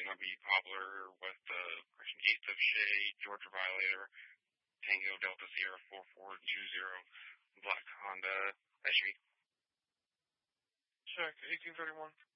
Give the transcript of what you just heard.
MLB Poplar, West East of Shea, Georgia Violator, Tango Delta Sierra 4420, Black Honda SUV. Check, 1831.